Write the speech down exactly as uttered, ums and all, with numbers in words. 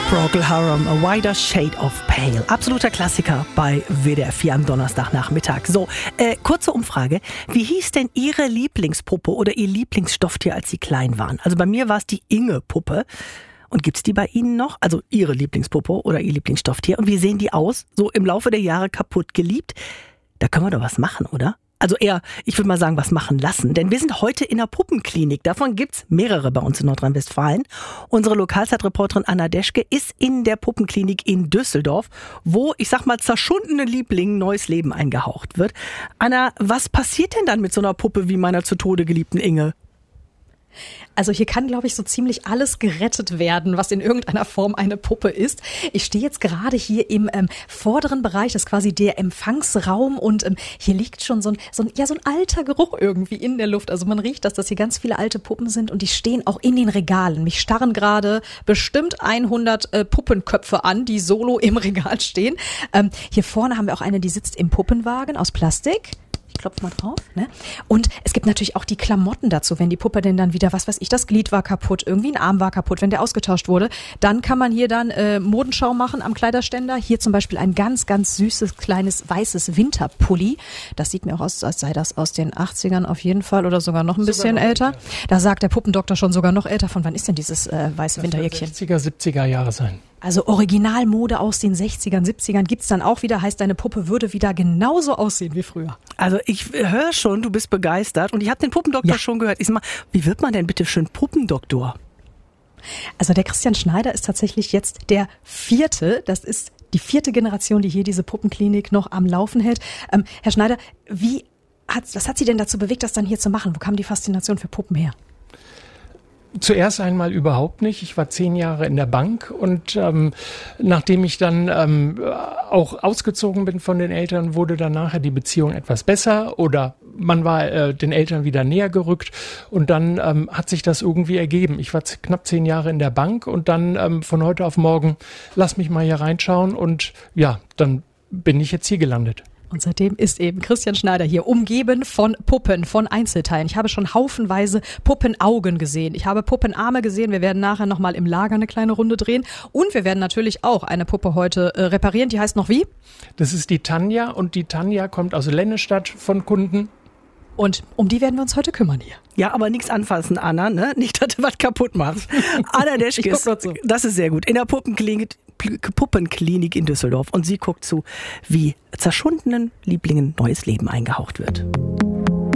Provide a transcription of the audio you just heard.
Procol Harum, A Wider Shade of Pale. Absoluter Klassiker bei W D R vier am Donnerstagnachmittag. So, äh, kurze Umfrage. Wie hieß denn Ihre Lieblingspuppe oder Ihr Lieblingsstofftier, als Sie klein waren? Also bei mir war es die Inge-Puppe. Und gibt's die bei Ihnen noch? Also Ihre Lieblingspuppe oder Ihr Lieblingsstofftier? Und wie sehen die aus? So im Laufe der Jahre kaputt geliebt? Da können wir doch was machen, oder? Also eher, ich würde mal sagen, was machen lassen. Denn wir sind heute in der Puppenklinik. Davon gibt's mehrere bei uns in Nordrhein-Westfalen. Unsere Lokalzeitreporterin Anna Deschke ist in der Puppenklinik in Düsseldorf, wo, ich sag mal, zerschundenen Lieblingen neues Leben eingehaucht wird. Anna, was passiert denn dann mit so einer Puppe wie meiner zu Tode geliebten Inge? Also hier kann, glaube ich, so ziemlich alles gerettet werden, was in irgendeiner Form eine Puppe ist. Ich stehe jetzt gerade hier im ähm, vorderen Bereich, das ist quasi der Empfangsraum, und ähm, hier liegt schon so ein, so ein, ja, so ein alter Geruch irgendwie in der Luft. Also man riecht, dass das hier ganz viele alte Puppen sind, und die stehen auch in den Regalen. Mich starren gerade bestimmt hundert äh, Puppenköpfe an, die solo im Regal stehen. Ähm, hier vorne haben wir auch eine, die sitzt im Puppenwagen aus Plastik. Ich klopfe mal drauf, ne? Und es gibt natürlich auch die Klamotten dazu, wenn die Puppe denn dann wieder, was weiß ich, das Glied war kaputt, irgendwie ein Arm war kaputt, wenn der ausgetauscht wurde, dann kann man hier dann äh, Modenschau machen am Kleiderständer. Hier zum Beispiel ein ganz, ganz süßes, kleines, weißes Winterpulli. Das sieht mir auch aus, als sei das aus den achtzigern auf jeden Fall oder sogar noch ein bisschen noch älter. älter. Da sagt der Puppendoktor schon sogar noch älter. Von wann ist denn dieses äh, weiße Winterjäckchen? sechziger, siebziger Jahre sein. Also Originalmode aus den sechzigern, siebzigern gibt's dann auch wieder. Heißt, deine Puppe würde wieder genauso aussehen wie früher. Also ich höre schon, du bist begeistert. Und ich habe den Puppendoktor ja. schon gehört. Ich sag mal, wie wird man denn bitte schön Puppendoktor? Also der Christian Schneider ist tatsächlich jetzt der vierte. Das ist die vierte Generation, die hier diese Puppenklinik noch am Laufen hält. Ähm, Herr Schneider, wie hat, was hat Sie denn dazu bewegt, das dann hier zu machen? Wo kam die Faszination für Puppen her? Zuerst einmal überhaupt nicht. Ich war zehn Jahre in der Bank, und ähm, nachdem ich dann ähm, auch ausgezogen bin von den Eltern, wurde dann nachher die Beziehung etwas besser, oder man war äh, den Eltern wieder näher gerückt, und dann ähm, hat sich das irgendwie ergeben. Ich war z- knapp zehn Jahre in der Bank, und dann ähm, von heute auf morgen, lass mich mal hier reinschauen, und ja, dann bin ich jetzt hier gelandet. Und seitdem ist eben Christian Schneider hier, umgeben von Puppen, von Einzelteilen. Ich habe schon haufenweise Puppenaugen gesehen. Ich habe Puppenarme gesehen. Wir werden nachher nochmal im Lager eine kleine Runde drehen. Und wir werden natürlich auch eine Puppe heute äh, reparieren. Die heißt noch wie? Das ist die Tanja, und die Tanja kommt aus Lennestadt von Kunden. Und um die werden wir uns heute kümmern hier. Ja, aber nichts anfassen, Anna, ne? Nicht, dass du was kaputt machst. Anna Deschke, das ist sehr gut. In der Puppenklinik, Puppenklinik in Düsseldorf. Und sie guckt zu, wie zerschundenen Lieblingen neues Leben eingehaucht wird.